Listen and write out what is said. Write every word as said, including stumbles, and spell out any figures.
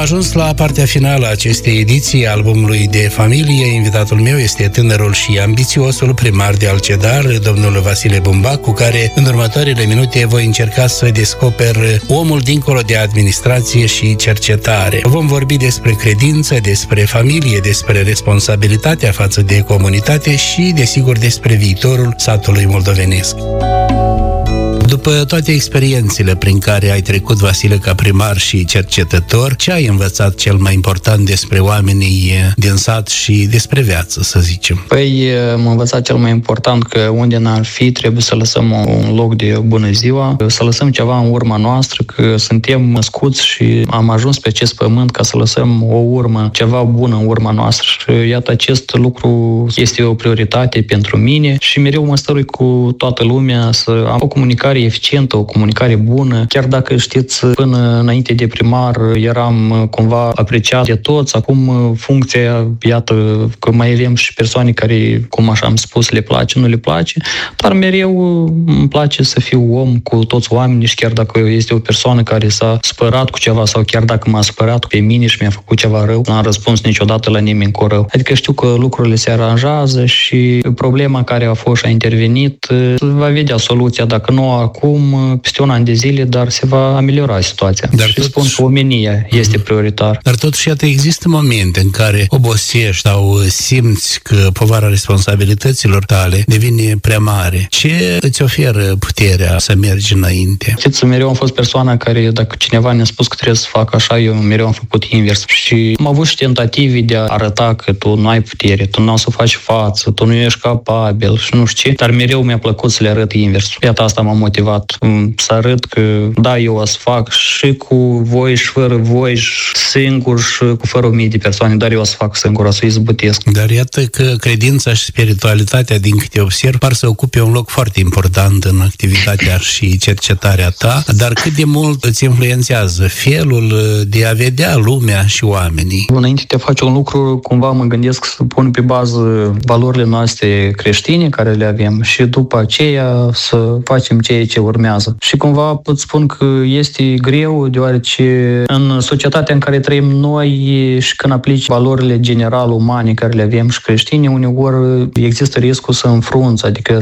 ajuns la partea finală a acestei ediții a albumului de familie. Invitatul meu este tânărul și ambițiosul primar de Alcedar, domnul Vasile Bumbac, cu care în următoarele minute voi încerca să descoper omul dincolo de administrație și cercetare. Vom vorbi despre credință, despre familie, despre responsabilitatea față de comunitate și, desigur, despre viitorul satului moldovenesc. După toate experiențele prin care ai trecut, Vasile, ca primar și cercetător, ce ai învățat cel mai important despre oamenii din sat și despre viață, să zicem? Păi, m-am învățat cel mai important că unde n-ar fi, trebuie să lăsăm un loc de bună ziua, să lăsăm ceva în urma noastră, că suntem născuți și am ajuns pe acest pământ ca să lăsăm o urmă, ceva bun în urma noastră. Și iată, acest lucru este o prioritate pentru mine și mereu mă stărui cu toată lumea să am o comunicare eficientă, o comunicare bună. Chiar dacă, știți, până înainte de primar eram cumva apreciat de toți, acum funcția, iată că mai avem și persoane care, cum așa am spus, le place, nu le place, dar mereu îmi place să fiu om cu toți oamenii și chiar dacă este o persoană care s-a spărat cu ceva sau chiar dacă m-a spărat pe mine și mi-a făcut ceva rău, n-am răspuns niciodată la nimeni cu rău. Adică știu că lucrurile se aranjează și problema care a fost și a intervenit va vedea soluția, dacă nu acum, peste un an de zile, dar se va ameliora situația. Dar și tot... spun că omenia este prioritar. Dar totuși, iată, există momente în care obosești sau simți că povara responsabilităților tale devine prea mare. Ce îți oferă puterea să mergi înainte? Știți, mereu am fost persoana care, dacă cineva ne-a spus că trebuie să fac așa, eu mereu am făcut invers. Și am avut și tentative de a arăta că tu nu ai putere, tu nu o să faci față, tu nu ești capabil și nu știu ce, dar mereu mi-a plăcut să le arăt invers. Iată, asta m-a motivat să arăt că da, eu o să fac și cu voi și fără voi, și singur și cu fără o mie de persoane, dar eu o să fac singur, o să izbutesc. Dar iată că credința și spiritualitatea, din câte observ, par să ocupe un loc foarte important în activitatea și cercetarea ta, dar cât de mult îți influențează felul de a vedea lumea și oamenii? Înainte de a face un lucru, cumva mă gândesc să pun pe bază valorile noastre creștine care le avem și după aceea să facem ceea ce urmează. Și cumva pot spun că este greu, deoarece în societatea în care trăim noi și când aplici valorile general umane care le avem și creștine, uneori există riscul să înfrunți, adică